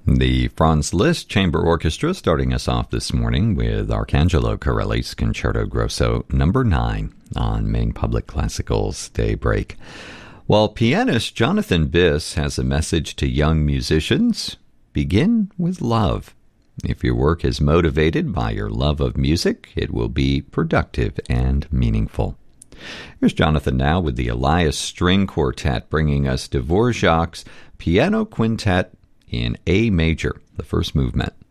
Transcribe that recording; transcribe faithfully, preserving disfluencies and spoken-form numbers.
The Franz Liszt Chamber Orchestra starting us off this morning with Arcangelo Corelli's Concerto Grosso number nine on Maine Public Classical's Daybreak. While pianist Jonathan Biss has a message to young musicians, begin with love. If your work is motivated by your love of music, it will be productive and meaningful. Here's Jonathan now with the Elias String Quartet bringing us Dvorak's Piano Quintet in A major, the first movement.